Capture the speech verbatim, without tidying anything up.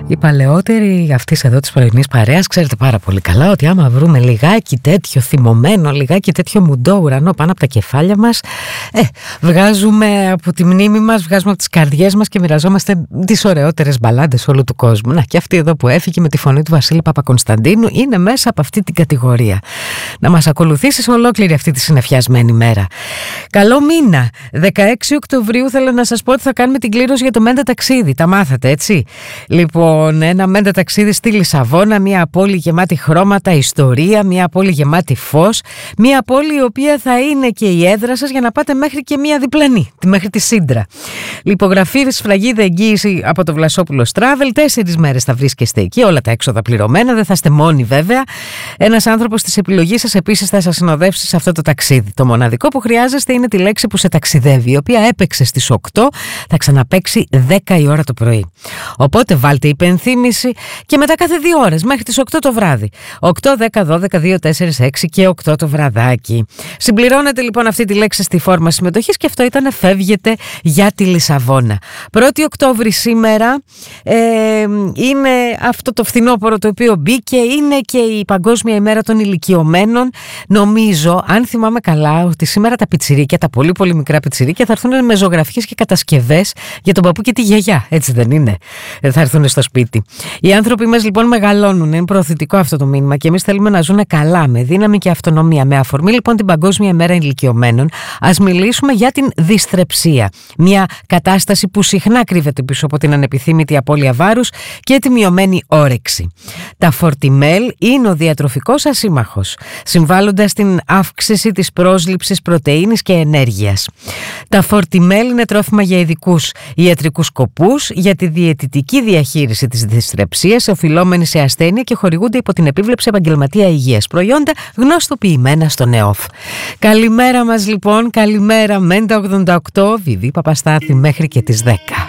Οι παλαιότεροι αυτής εδώ της πρωινής παρέας ξέρετε πάρα πολύ καλά ότι άμα βρούμε λιγάκι τέτοιο θυμωμένο, λιγάκι τέτοιο μουντό ουρανό πάνω από τα κεφάλια μας, ε, βγάζουμε από τη μνήμη μας, βγάζουμε από τις καρδιές μας και μοιραζόμαστε τις ωραιότερες μπαλάντες όλου του κόσμου. Να, και αυτή εδώ που έφυγε με τη φωνή του Βασίλη Παπακωνσταντίνου είναι μέσα από αυτή την κατηγορία. Να μας ακολουθήσει σε ολόκληρη αυτή τη συννεφιασμένη μέρα. Καλό μήνα. δεκαέξι Οκτωβρίου θέλω να σας πω ότι θα κάνουμε την κλήρωση για το Μέντα ταξίδι. Τα μάθατε, έτσι? Λοιπόν, ένα Μέντα ταξίδι στη Λισαβόνα, μια πόλη γεμάτη χρώματα, ιστορία, μια πόλη γεμάτη φως, μια πόλη η οποία θα είναι και η έδρα σας για να πάτε μέχρι και μια διπλανή, μέχρι τη Σύντρα. Υπογραφή, σφραγίδα, εγγύηση από το Βλασόπουλος Travel. Τέσσερις μέρες θα βρίσκεστε εκεί, όλα τα έξοδα πληρωμένα, δεν θα είστε μόνοι βέβαια. Ένας άνθρωπος της επιλογής σας επίσης θα σας συνοδεύσει σε αυτό το ταξίδι. Το μοναδικό που χρειάζεστε είναι τη λέξη που σε ταξιδεύει, η οποία έπαιξε στις οκτώ, θα ξαναπαίξει δέκα η ώρα το πρωί. Οπότε βάλτε υπενθύμηση και μετά κάθε δύο ώρες μέχρι τις οκτώ το βράδυ. οκτώ, δέκα, δώδεκα, δύο, τέσσερα, έξι και οκτώ το βραδάκι. Συμπληρώνετε λοιπόν αυτή τη λέξη στη φόρμα συμμετοχής και αυτό ήταν φεύγετε για τη Λισαβόνα. πρώτη Οκτώβρη σήμερα ε, είναι αυτό το φθινόπωρο το οποίο μπήκε, είναι και η Παγκόσμια ημέρα των ηλικιωμένων. Νομίζω, αν θυμάμαι καλά, ότι σήμερα τα πιτσιρίκια, τα πολύ πολύ μικρά πιτσιρίκια θα έρθουν με ζωγραφιές και κατασκευές για τον παππού και τη γιαγιά, έτσι δεν είναι? Θα έρθουν στο σπίτι. Οι άνθρωποι μας λοιπόν μεγαλώνουν, είναι προωθητικό αυτό το μήνυμα και εμείς θέλουμε να ζουν καλά, με δύναμη και αυτονομία. Με αφορμή λοιπόν την Παγκόσμια ημέρα ηλικιωμένων, ας μιλήσουμε για την δυστρεψία. Μια κατάσταση που συχνά κρύβεται πίσω από την ανεπιθύμητη απώλεια βάρους και τη μειωμένη όρεξη. Τα φορτιμέλ είναι ο διατροφικός σας σύμμαχος, συμβάλλοντας στην αύξηση της πρόσληψης πρωτεΐνης και ενέργειας. Τα φορτιμέλ είναι τρόφιμα για ειδικούς ιατρικούς σκοπούς, για τη διαιτητική διαχείριση της δυστρεψίας, οφειλόμενη σε ασθένεια και χορηγούνται υπό την επίβλεψη επαγγελματία υγείας. Προϊόντα γνωστοποιημένα στο ΝΕΟΦ. Καλημέρα μας λοιπόν, καλημέρα Μέντα ογδόντα οκτώ, Βιβί Παπαστάθη μέχρι και τις δέκα.